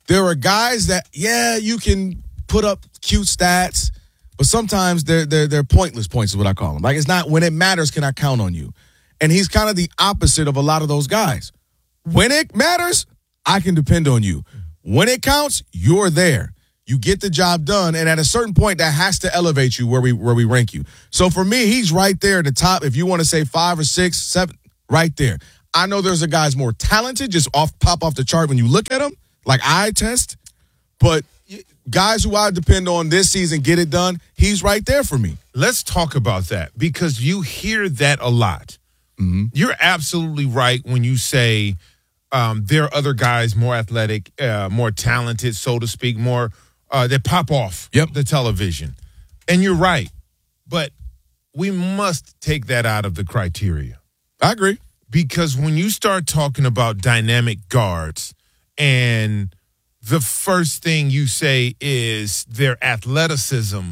there are guys that, you can put up cute stats, but sometimes they're pointless points is what I call them. Like, it's not when it matters, can I count on you? And he's kind of the opposite of a lot of those guys. When it matters, I can depend on you. When it counts, you're there. You get the job done, and at a certain point, that has to elevate you where we rank you. So for me, he's right there at the top. If you want to say 5 or 6, 7, right there. I know there's a guy's more talented, just pop off the chart when you look at him, like eye test. But guys who I depend on this season get it done, he's right there for me. Let's talk about that because you hear that a lot. Mm-hmm. You're absolutely right when you say there are other guys more athletic, more talented, so to speak, more that pop off the television. And you're right. But we must take that out of the criteria. I agree. Because when you start talking about dynamic guards and the first thing you say is their athleticism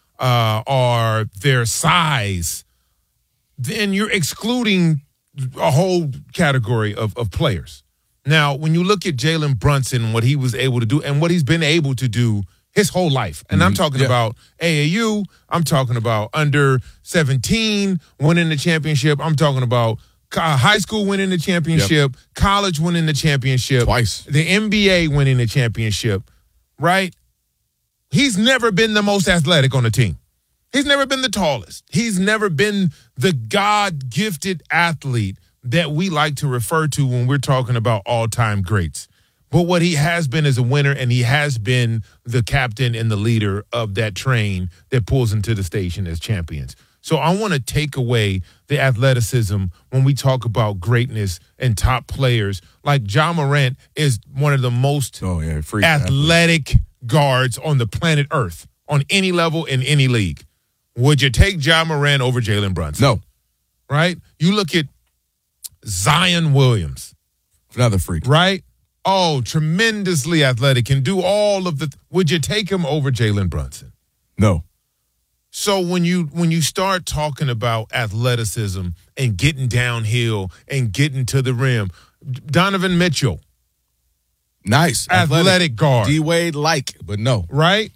or their size, then you're excluding a whole category of players. Now, when you look at Jalen Brunson, what he was able to do and what he's been able to do his whole life, and I'm talking about AAU, I'm talking about under 17 winning the championship, I'm talking about high school winning the championship, college winning the championship, twice, the NBA winning the championship, right? He's never been the most athletic on the team. He's never been the tallest. He's never been the God-gifted athlete that we like to refer to when we're talking about all-time greats. But what he has been is a winner, and he has been the captain and the leader of that train that pulls into the station as champions. So I want to take away the athleticism when we talk about greatness and top players. Like Ja Morant is one of the most athletic guards on the planet Earth, on any level in any league. Would you take Ja Morant over Jalen Brunson? No. Right? You look at Zion Williams. Another freak. Right? Oh, tremendously athletic, can do all of the. Would you take him over Jalen Brunson? No. So when you start talking about athleticism and getting downhill and getting to the rim, Donovan Mitchell. Nice. Athletic guard. D-Wade but no. Right?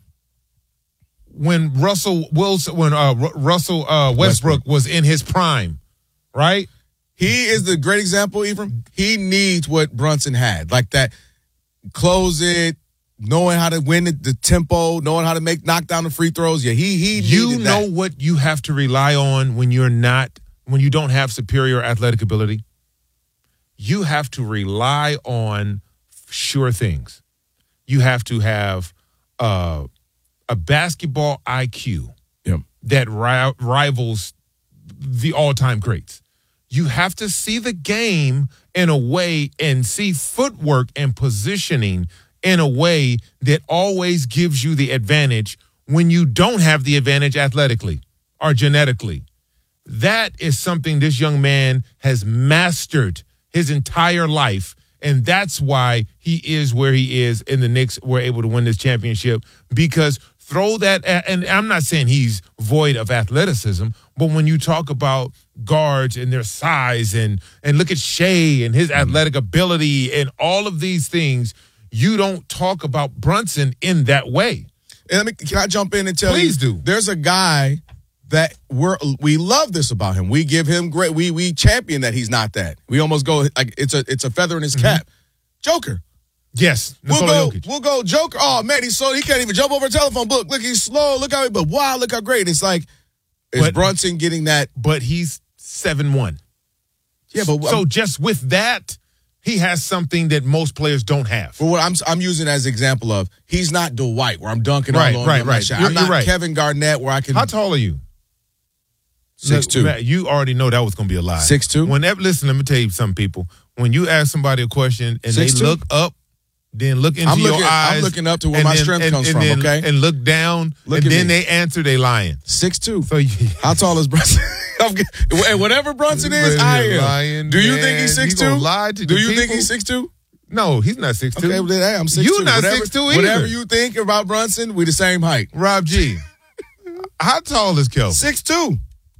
When Russell Westbrook was in his prime, right? He is the great example, Ephraim. He needs what Brunson had. Like that, close it, knowing how to win the tempo, knowing how to knock down the free throws. Yeah, he you know that. What you have to rely on when you don't have superior athletic ability? You have to rely on sure things. You have to have a basketball IQ that rivals the all-time greats. You have to see the game in a way and see footwork and positioning in a way that always gives you the advantage when you don't have the advantage athletically or genetically. That is something this young man has mastered his entire life, and that's why he is where he is, and the Knicks were able to win this championship because throw that, and I'm not saying he's void of athleticism, but when you talk about guards and their size and look at Shea and his athletic ability and all of these things, you don't talk about Brunson in that way. And can I jump in and tell Please you? Do. There's a guy that we love this about him. We give him great. We champion that he's not that. We almost go like it's a feather in his cap. Joker. Yes, we'll go Joker. Oh man, he's so he can't even jump over a telephone book. Look, he's slow. Look how but wow, look how great. It's like is Brunson getting that? But he's 7'1". Yeah, but so just with that, he has something that most players don't have. For what I'm using as an example of, he's not Dwight where I'm dunking all on him. Right. I'm not Kevin Garnett where I can. How tall are you? 6'2". You already know that was going to be a lie. 6'2". Listen, let me tell you some people. When you ask somebody a question and 6'2". they look up, then look into your eyes. I'm looking up to where my strength comes from, okay? And look down, and then they answer, they lying. 6'2". So how tall is Brunson? And whatever Brunson is, I am. Lying, do you think he's 6'2"? Do you think he's 6'2"? No, he's not 6'2". Okay, well, then, hey, I'm 6'2". You're not 6'2" either. Whatever you think about Brunson, we the same height. Rob G. How tall is Kelvin? 6'2".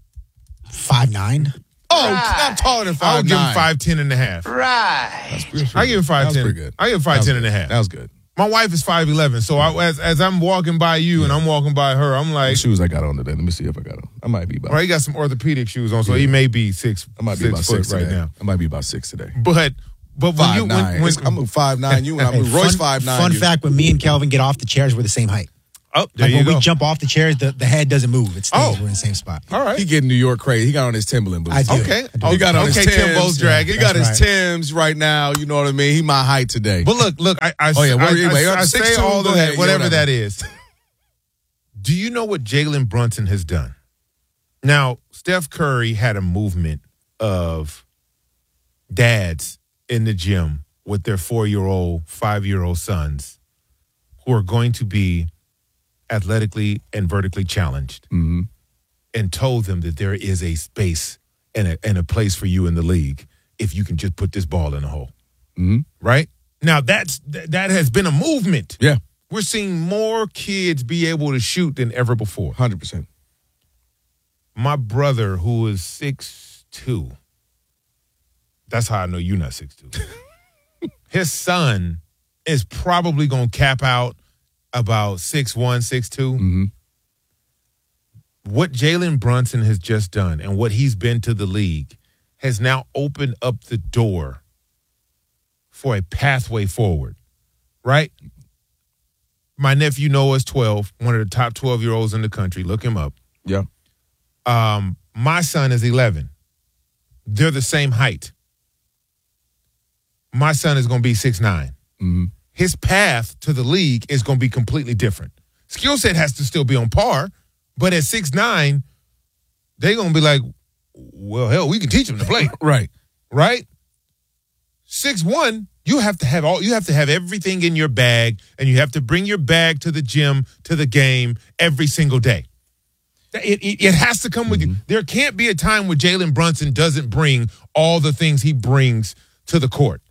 5'9". Oh, I'm taller than 5'9". I'll give him 5'10" and a half. Right. I give him 5'10". Pretty good. I give him 5'10" and a half. That was good. My wife is 5'11", so as I'm walking by you and I'm walking by her, I'm like... What shoes I got on today? Let me see if I got on. I might be about... Right, he got some orthopedic shoes on, so he may be 6 I might be about 6 right today. now. I might be about 6 today. But when 5'9". you... I'm 5'9", you and I'm Roy's 5'9". Fun fact, when me and Kelvin get off the chairs, we're the same height. Oh, there like you when go. we jump off the chairs, the head doesn't move. It stays. We're in the same spot. All right. He getting New York crazy. He got on his Timberland boots. I do. Okay. He got on his Timbs. Timbo's dragging. He got his right. Timbs right now. You know what I mean? He my height today. But look, I say all of that, whatever that is. Do you know what Jalen Brunson has done? Now, Steph Curry had a movement of dads in the gym with their 4-year-old, 5-year-old sons who are going to be athletically and vertically challenged, and told them that there is a space and a place for you in the league if you can just put this ball in the hole. Right? Now, that has been a movement. Yeah. We're seeing more kids be able to shoot than ever before. 100%. My brother, who is 6'2", that's how I know you're not 6'2". His son is probably going to cap out about 6'1", 6'2". What Jalen Brunson has just done and what he's been to the league has now opened up the door for a pathway forward, right? My nephew Noah's 12, one of the top 12-year-olds in the country. Look him up. Yeah. My son is 11. They're the same height. My son is going to be 6'9". His path to the league is going to be completely different. Skill set has to still be on par, but at 6'9", they're going to be like, well, hell, we can teach him to play. Right. 6'1", you have to have everything in your bag, and you have to bring your bag to the gym, to the game every single day. It has to come with you. There can't be a time where Jalen Brunson doesn't bring all the things he brings to the court.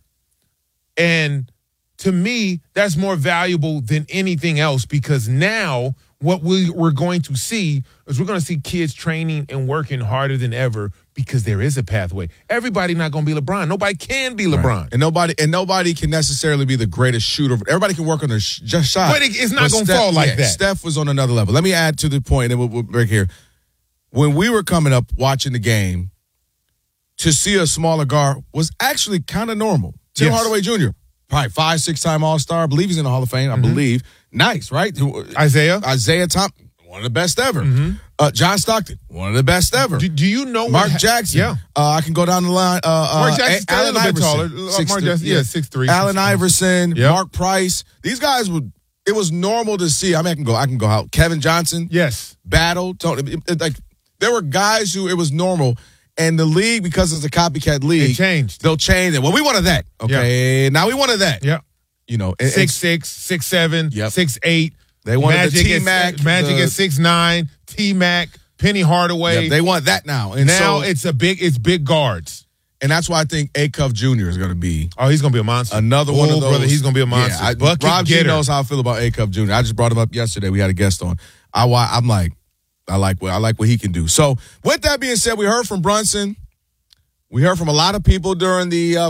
And to me, that's more valuable than anything else, because now what we're going to see is we're going to see kids training and working harder than ever because there is a pathway. Everybody not going to be LeBron. Nobody can be LeBron. Right. And nobody can necessarily be the greatest shooter. Everybody can work on their shot. But it's not going to fall like that. Steph was on another level. Let me add to the point, and we'll break here. When we were coming up watching the game, to see a smaller guard was actually kind of normal. Tim Hardaway Jr., probably 5, 6-time All-Star. I believe he's in the Hall of Fame. I believe. Nice, right? Isaiah Thomas, one of the best ever. John Stockton, one of the best ever. Do you know Mark Jackson? Yeah. I can go down the line. Mark Jackson's Allen a little bit Iverson. taller. Mark Jackson, 6'3". Allen Iverson, Mark Price. These guys would. It was normal to see. I mean, I can go out. Kevin Johnson. Yes. Battle. Like there were guys who it was normal. And the league, because it's a copycat league, it changed. They'll change it. Well, we wanted that. Okay. Now we wanted that. Yeah. You know, 6'6", 6'7", 6'8". They wanted Magic the T-Mac. Magic at 6'9", T-Mac, Penny Hardaway. Yep, they want that now. And now it's big guards. And that's why I think Acuff Jr. is going to be. Oh, he's going to be a monster. Another one of those. Brother, he's going to be a monster. Yeah, Rob G knows how I feel about Acuff Jr. I just brought him up yesterday. We had a guest on. I'm like, I like what he can do. So with that being said, we heard from Brunson. We heard from a lot of people during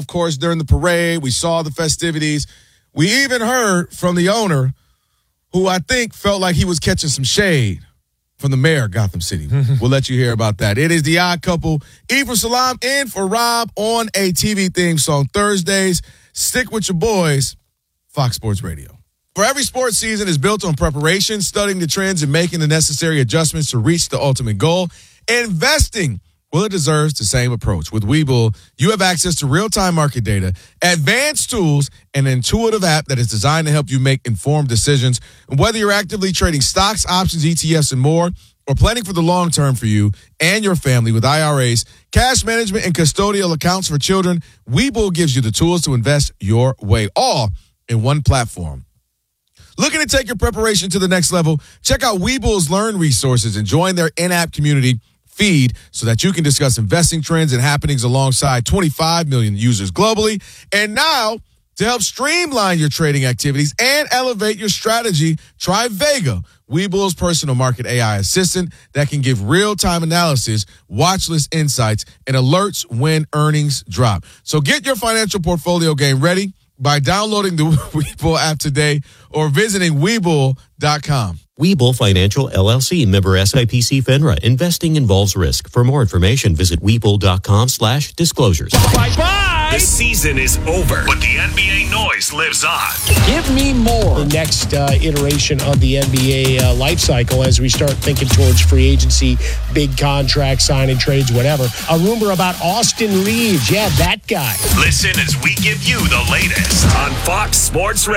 the parade. We saw the festivities. We even heard from the owner, who I think felt like he was catching some shade from the mayor of Gotham City. We'll let you hear about that. It is The Odd Couple. Ephraim Salam in for Rob on a TV theme song Thursdays. Stick with your boys, Fox Sports Radio. For every sports season is built on preparation, studying the trends, and making the necessary adjustments to reach the ultimate goal. Investing, well, it deserves the same approach. With Webull, you have access to real-time market data, advanced tools, and an intuitive app that is designed to help you make informed decisions. And whether you're actively trading stocks, options, ETFs, and more, or planning for the long term for you and your family with IRAs, cash management, and custodial accounts for children, Webull gives you the tools to invest your way, all in one platform. Looking to take your preparation to the next level? Check out Webull's Learn resources and join their in-app community feed so that you can discuss investing trends and happenings alongside 25 million users globally. And now, to help streamline your trading activities and elevate your strategy, try Vega, Webull's personal market AI assistant that can give real-time analysis, watch list insights, and alerts when earnings drop. So get your financial portfolio game ready by downloading the Webull app today or visiting Webull.com. Webull Financial LLC, member SIPC FINRA. Investing involves risk. For more information, visit Webull.com/disclosures. Bye-bye! The season is over, but the NBA noise lives on. Give me more. The next iteration of the NBA life cycle as we start thinking towards free agency, big contracts, signing trades, whatever. A rumor about Austin Reeves. Yeah, that guy. Listen as we give you the latest on Fox Sports Radio.